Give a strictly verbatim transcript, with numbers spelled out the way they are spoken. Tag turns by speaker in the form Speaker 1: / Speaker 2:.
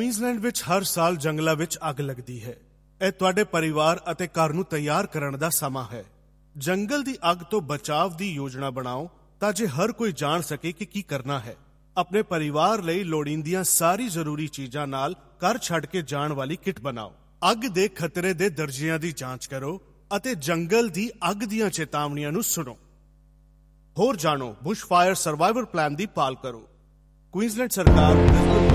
Speaker 1: Queensland ਵਿੱਚ ਹਰ ਸਾਲ ਜੰਗਲਾਂ ਵਿੱਚ ਅੱਗ ਲੱਗਦੀ ਹੈ। ਇਹ ਤੁਹਾਡੇ ਪਰਿਵਾਰ ਅਤੇ ਘਰ ਨੂੰ ਤਿਆਰ ਕਰਨ ਦਾ ਸਮਾਂ ਹੈ। ਜੰਗਲ ਦੀ ਅੱਗ ਤੋਂ ਬਚਾਅ ਦੀ ਯੋਜਨਾ ਬਣਾਓ ਤਾਂ ਜੇ ਹਰ ਕੋਈ ਜਾਣ ਸਕੇ ਕਿ ਕੀ ਕਰਨਾ ਹੈ। ਆਪਣੇ ਪਰਿਵਾਰ ਲਈ ਲੋੜੀਂਦੀਆਂ ਸਾਰੀ ਜ਼ਰੂਰੀ ਚੀਜ਼ਾਂ ਨਾਲ ਘਰ ਛੱਡ ਕੇ ਜਾਣ ਵਾਲੀ ਕਿੱਟ ਬਣਾਓ। ਅੱਗ ਦੇ ਖਤਰੇ ਦੇ ਦਰਜਿਆਂ ਦੀ ਜਾਂਚ ਕਰੋ ਅਤੇ ਜੰਗਲ ਦੀ ਅੱਗ ਦੀਆਂ ਚੇਤਾਵਨੀਆਂ ਨੂੰ ਸੁਣੋ। ਹੋਰ ਜਾਣੋ, ਬੁਸ਼ ਫਾਇਰ ਸਰਵਾਈਵਲ ਪਲਾਨ ਦੀ ਪਾਲ ਕਰੋ। ਕੁਈਨਜ਼ਲੈਂਡ ਸਰਕਾਰ